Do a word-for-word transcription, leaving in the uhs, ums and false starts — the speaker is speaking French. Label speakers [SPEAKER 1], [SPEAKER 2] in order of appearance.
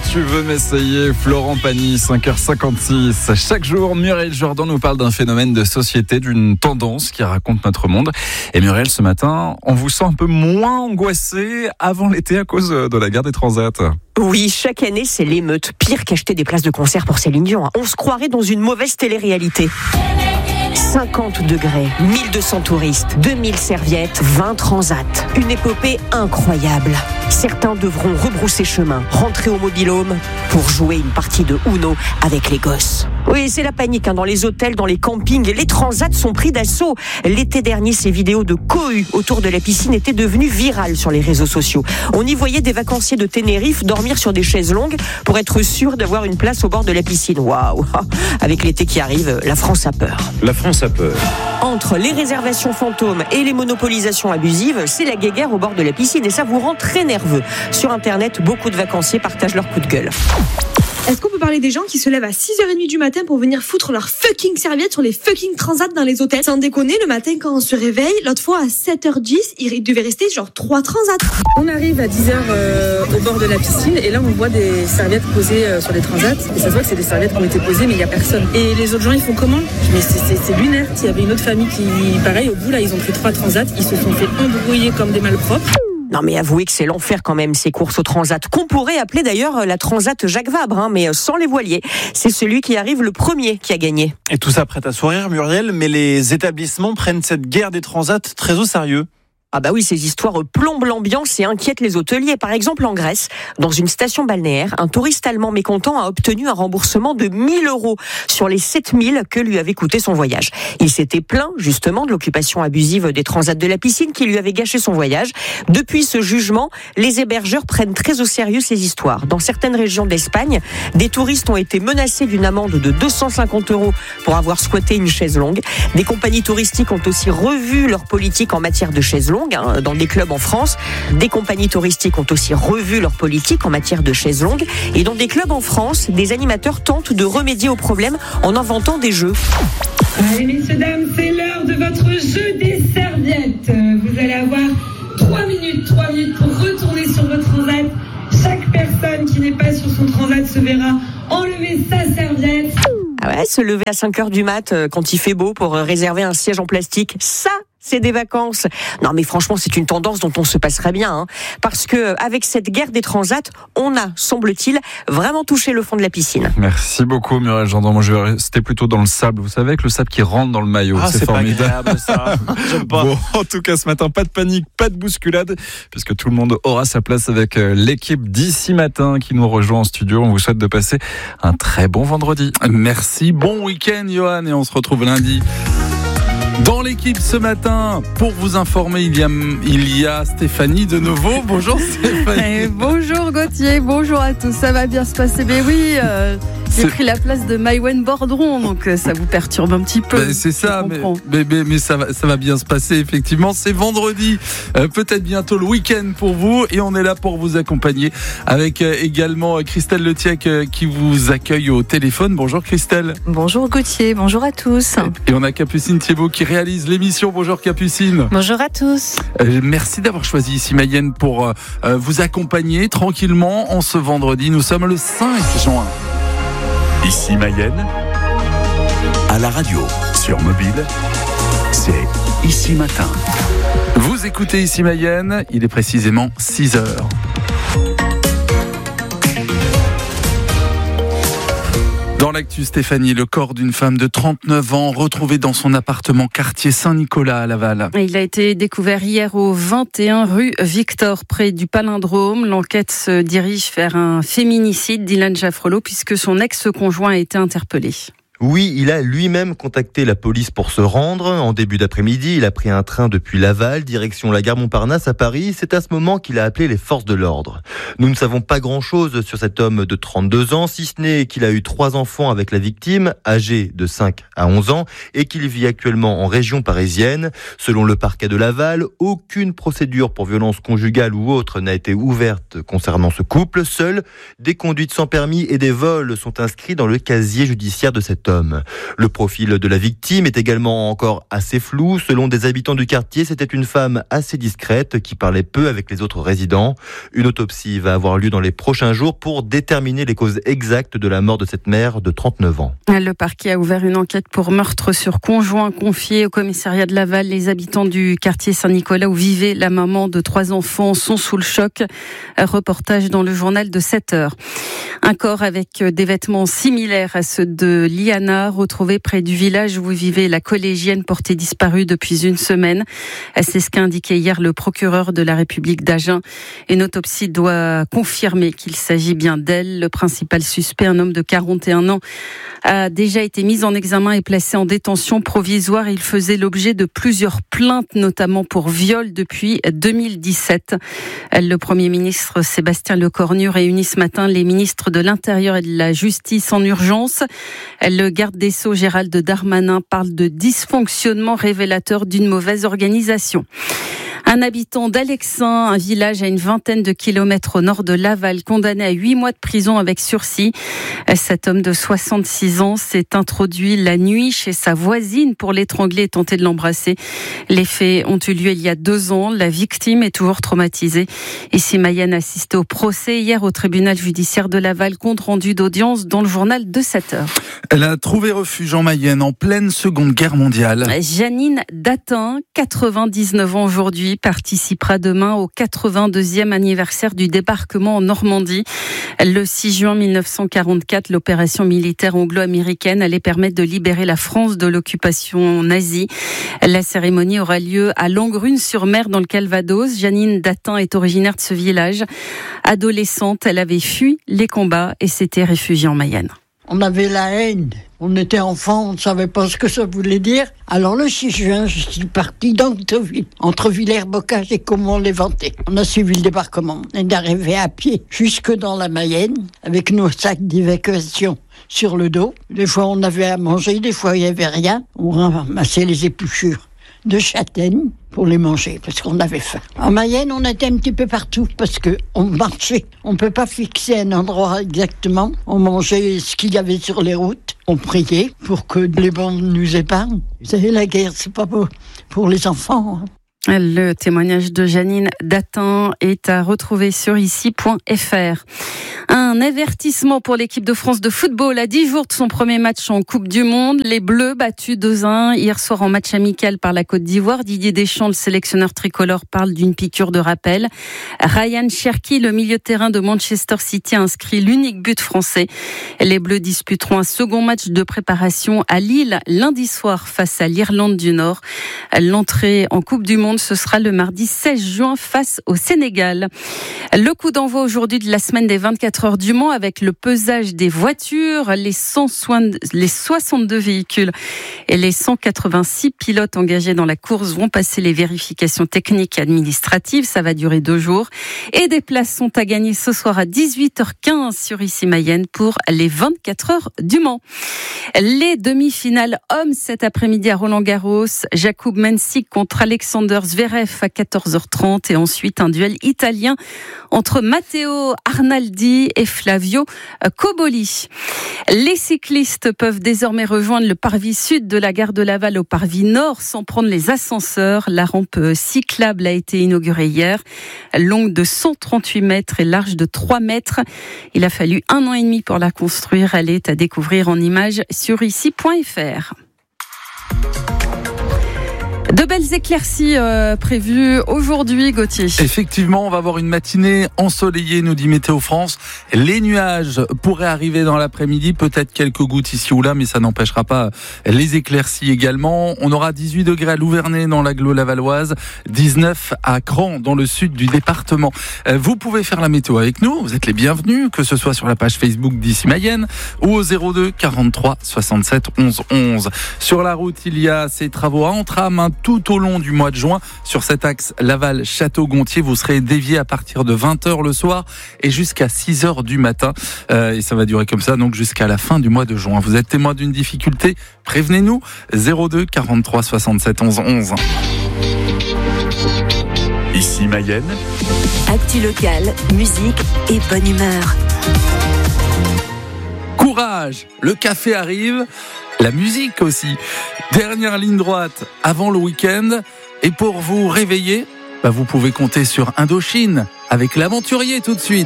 [SPEAKER 1] tu veux m'essayer, Florent Pagny, cinq heures cinquante-six. Chaque jour, Muriel Jourdan nous parle d'un phénomène de société, d'une tendance qui raconte notre monde. Et Muriel, ce matin, on vous sent un peu moins angoissé avant l'été à cause de la guerre des transats.
[SPEAKER 2] Oui, chaque année, c'est l'émeute. Pire qu'acheter des places de concert pour Céline Dion. On se croirait dans une mauvaise télé-réalité. cinquante degrés, mille deux cents touristes, deux mille serviettes, vingt transats. Une épopée incroyable. Certains devront rebrousser chemin, rentrer au mobil-home pour jouer une partie de Uno avec les gosses. Oui, c'est la panique hein, dans les hôtels, dans les campings. Les transats sont pris d'assaut. L'été dernier, ces vidéos de cohue autour de la piscine étaient devenues virales sur les réseaux sociaux. On y voyait des vacanciers de Tenerife dormir sur des chaises longues pour être sûr d'avoir une place au bord de la piscine. Waouh! Avec l'été qui arrive, la France a peur.
[SPEAKER 3] La France a peur.
[SPEAKER 2] Entre les réservations fantômes et les monopolisations abusives, c'est la guéguerre au bord de la piscine et ça vous rend très nerveux. Sur Internet, beaucoup de vacanciers partagent leur coup de gueule.
[SPEAKER 4] Est-ce qu'on peut parler des gens qui se lèvent à six heures trente du matin pour venir foutre leurs fucking serviettes sur les fucking transats dans les hôtels? Sans déconner, le matin quand on se réveille, l'autre fois à sept heures dix, il devait rester genre trois transats.
[SPEAKER 5] On arrive à dix heures euh, au bord de la piscine et là on voit des serviettes posées euh, sur les transats et ça se voit que c'est des serviettes qui ont été posées mais il n'y a personne. Et les autres gens ils font comment? Mais c'est, c'est, c'est lunaire. Il y avait une autre famille qui, pareil, au bout là ils ont pris trois transats, ils se sont fait embrouiller comme des malpropres.
[SPEAKER 2] Non mais avouez que c'est l'enfer quand même ces courses au transat, qu'on pourrait appeler d'ailleurs la transat Jacques Vabre, hein, mais sans les voiliers. C'est celui qui arrive le premier qui a gagné.
[SPEAKER 6] Et tout ça prête à sourire, Muriel, mais les établissements prennent cette guerre des transats très au sérieux.
[SPEAKER 2] Ah bah oui, ces histoires plombent l'ambiance et inquiètent les hôteliers. Par exemple, en Grèce, dans une station balnéaire, un touriste allemand mécontent a obtenu un remboursement de mille euros sur les sept mille que lui avait coûté son voyage. Il s'était plaint justement de l'occupation abusive des transats de la piscine qui lui avait gâché son voyage. Depuis ce jugement, les hébergeurs prennent très au sérieux ces histoires. Dans certaines régions d'Espagne, des touristes ont été menacés d'une amende de deux cent cinquante euros pour avoir squatté une chaise longue. Des compagnies touristiques ont aussi revu leur politique en matière de chaises longues. Dans des clubs en France, des compagnies touristiques ont aussi revu leur politique en matière de chaises longues. Et dans des clubs en France, des animateurs tentent de remédier au problème en inventant des jeux.
[SPEAKER 7] Allez messieurs, dames, c'est l'heure de votre jeu des serviettes. Vous allez avoir trois minutes, trois minutes pour retourner sur votre transat. Chaque personne qui n'est pas sur son transat se verra enlever sa serviette.
[SPEAKER 2] Ah ouais, se lever à cinq heures du mat quand il fait beau pour réserver un siège en plastique, ça c'est des vacances. Non mais franchement, c'est une tendance dont on se passerait bien, hein, parce que avec cette guerre des transats, on a, semble-t-il, vraiment touché le fond de la piscine.
[SPEAKER 1] Merci beaucoup Muriel Jourdan. Moi je vais rester plutôt dans le sable. Vous savez, avec le sable qui rentre dans le maillot,
[SPEAKER 6] ah,
[SPEAKER 1] c'est,
[SPEAKER 6] c'est
[SPEAKER 1] formidable.
[SPEAKER 6] Pas agréable, ça. J'aime pas.
[SPEAKER 1] Bon, en tout cas ce matin, pas de panique, pas de bousculade, puisque tout le monde aura sa place avec l'équipe d'ici matin qui nous rejoint en studio. On vous souhaite de passer un très bon vendredi.
[SPEAKER 8] Merci, bon week-end Johan, et on se retrouve lundi. Dans l'équipe ce matin, pour vous informer, il y a, il y a Stéphanie de nouveau. Bonjour Stéphanie.
[SPEAKER 9] Et bonjour Gauthier, bonjour à tous. Ça va bien se passer? Mais oui, euh, j'ai
[SPEAKER 8] c'est...
[SPEAKER 9] pris la place de Maïwen Bordron, donc euh, ça vous perturbe un petit peu.
[SPEAKER 8] Ben, c'est ça, mais, mais, mais, mais ça, va, ça va bien se passer effectivement. C'est vendredi, euh, peut-être bientôt le week-end pour vous, et on est là pour vous accompagner avec euh, également Christelle Letiec euh, qui vous accueille au téléphone. Bonjour Christelle.
[SPEAKER 10] Bonjour Gauthier, bonjour à tous.
[SPEAKER 8] Et on a Capucine Thiebaud qui réalise l'émission. Bonjour Capucine.
[SPEAKER 10] Bonjour à tous.
[SPEAKER 8] Euh, merci d'avoir choisi ici Mayenne pour euh, vous accompagner tranquillement en ce vendredi. Nous sommes le cinq juin.
[SPEAKER 11] Ici Mayenne, à la radio, sur mobile, c'est Ici Matin.
[SPEAKER 8] Vous écoutez Ici Mayenne, il est précisément six heures. Dans l'actu, Stéphanie, le corps d'une femme de trente-neuf ans retrouvé dans son appartement quartier Saint-Nicolas à Laval.
[SPEAKER 9] Il a été découvert hier au vingt et un rue Victor, près du Palindrome. L'enquête se dirige vers un féminicide d'Ilan Jaffrelot puisque son ex-conjoint a été interpellé.
[SPEAKER 12] Oui, il a lui-même contacté la police pour se rendre. En début d'après-midi, il a pris un train depuis Laval, direction la gare Montparnasse à Paris. C'est à ce moment qu'il a appelé les forces de l'ordre. Nous ne savons pas grand-chose sur cet homme de trente-deux ans, si ce n'est qu'il a eu trois enfants avec la victime, âgés de cinq à onze ans, et qu'il vit actuellement en région parisienne. Selon le parquet de Laval, aucune procédure pour violence conjugale ou autre n'a été ouverte concernant ce couple. Seuls des conduites sans permis et des vols sont inscrits dans le casier judiciaire de cet homme. homme. Le profil de la victime est également encore assez flou. Selon des habitants du quartier, c'était une femme assez discrète qui parlait peu avec les autres résidents. Une autopsie va avoir lieu dans les prochains jours pour déterminer les causes exactes de la mort de cette mère de trente-neuf ans.
[SPEAKER 9] Le parquet a ouvert une enquête pour meurtre sur conjoint confié au commissariat de Laval. Les habitants du quartier Saint-Nicolas où vivait la maman de trois enfants sont sous le choc. Reportage dans le journal de sept heures. Un corps avec des vêtements similaires à ceux de Liana, retrouvé près du village où vivait la collégienne portée disparue depuis une semaine. C'est ce qu'a indiqué hier le procureur de la République d'Agen. Une autopsie doit confirmer qu'il s'agit bien d'elle. Le principal suspect, un homme de quarante et un ans, a déjà été mis en examen et placé en détention provisoire. Il faisait l'objet de plusieurs plaintes, notamment pour viol depuis deux mille dix-sept. Le Premier ministre Sébastien Lecornu réunit ce matin les ministres de l'Intérieur et de la Justice en urgence. Le garde des Sceaux Gérald Darmanin parle de dysfonctionnement révélateur d'une mauvaise organisation. Un habitant d'Alexin, un village à une vingtaine de kilomètres au nord de Laval, condamné à huit mois de prison avec sursis. Cet homme de soixante-six ans s'est introduit la nuit chez sa voisine pour l'étrangler et tenter de l'embrasser. Les faits ont eu lieu il y a deux ans. La victime est toujours traumatisée. Ici, Mayenne assistait au procès hier au tribunal judiciaire de Laval, compte rendu d'audience dans le journal de sept heures.
[SPEAKER 8] Elle a trouvé refuge en Mayenne en pleine Seconde Guerre mondiale.
[SPEAKER 9] Janine Datin, quatre-vingt-dix-neuf ans aujourd'hui, participera demain au quatre-vingt-deuxième anniversaire du débarquement en Normandie. Le six juin mille neuf cent quarante-quatre, l'opération militaire anglo-américaine allait permettre de libérer la France de l'occupation nazie. La cérémonie aura lieu à Langrune-sur-Mer dans le Calvados. Janine Datin est originaire de ce village. Adolescente, elle avait fui les combats et s'était réfugiée en Mayenne.
[SPEAKER 3] On avait la haine. On était enfants, on ne savait pas ce que ça voulait dire. Alors le six juin, je suis partie d'Ancteville, entre Villers-Bocage et Caumont-les-Ventés. On a suivi le débarquement. On est arrivé à pied jusque dans la Mayenne, avec nos sacs d'évacuation sur le dos. Des fois on avait à manger, des fois il n'y avait rien. On ramassait les épluchures de châtaignes pour les manger, parce qu'on avait faim. En Mayenne, on était un petit peu partout, parce qu'on marchait. On ne peut pas fixer un endroit exactement. On mangeait ce qu'il y avait sur les routes. On priait pour que les bandes nous épargnent. Vous savez, la guerre, c'est pas beau pour les enfants. Hein.
[SPEAKER 9] Le témoignage de Janine Datin est à retrouver sur ici point f r. Un avertissement pour l'équipe de France de football à dix jours de son premier match en Coupe du Monde. Les Bleus battus deux à un hier soir en match amical par la Côte d'Ivoire. Didier Deschamps, le sélectionneur tricolore, parle d'une piqûre de rappel. Ryan Cherki, le milieu de terrain de Manchester City, a inscrit l'unique but français. Les Bleus disputeront un second match de préparation à Lille lundi soir face à l'Irlande du Nord. L'entrée en Coupe du Monde, ce sera le mardi seize juin face au Sénégal. Le coup d'envoi aujourd'hui de la semaine des vingt-quatre heures du Mans avec le pesage des voitures, les, cent soixante, les soixante-deux véhicules et les cent quatre-vingt-six pilotes engagés dans la course vont passer les vérifications techniques et administratives. Ça va durer deux jours. Et des places sont à gagner ce soir à dix-huit heures quinze sur Issy Mayenne pour les vingt-quatre heures du Mans. Les demi-finales hommes cet après-midi à Roland-Garros. Jakub Mensik contre Alexander Zverev à quatorze heures trente et ensuite un duel italien entre Matteo Arnaldi et Flavio Cobolli. Les cyclistes peuvent désormais rejoindre le parvis sud de la gare de Laval au parvis nord sans prendre les ascenseurs. La rampe cyclable a été inaugurée hier, longue de cent trente-huit mètres et large de trois mètres. Il a fallu un an et demi pour la construire. Elle est à découvrir en images sur ici point f r. De belles éclaircies euh, prévues aujourd'hui, Gauthier.
[SPEAKER 8] Effectivement, on va avoir une matinée ensoleillée, nous dit Météo France. Les nuages pourraient arriver dans l'après-midi, peut-être quelques gouttes ici ou là, mais ça n'empêchera pas les éclaircies également. On aura dix-huit degrés à Louvernay dans l'agglo lavalloise, dix-neuf à Cran dans le sud du département. Vous pouvez faire la météo avec nous, vous êtes les bienvenus, que ce soit sur la page Facebook d'Issy Mayenne ou au zéro deux quarante-trois soixante-sept onze onze. Sur la route, il y a ces travaux à Entrammes, tout au long du mois de juin. Sur cet axe Laval-Château-Gontier, vous serez dévié à partir de vingt heures le soir et jusqu'à six heures du matin. Euh, et ça va durer comme ça, donc jusqu'à la fin du mois de juin. Vous êtes témoin d'une difficulté? Prévenez-nous. zéro deux quarante-trois soixante-sept onze onze.
[SPEAKER 11] Ici Mayenne.
[SPEAKER 13] Actu locale, musique et bonne humeur.
[SPEAKER 8] Courage, le café arrive, la musique aussi. Dernière ligne droite avant le week-end. Et pour vous réveiller, bah vous pouvez compter sur Indochine avec l'aventurier tout de suite.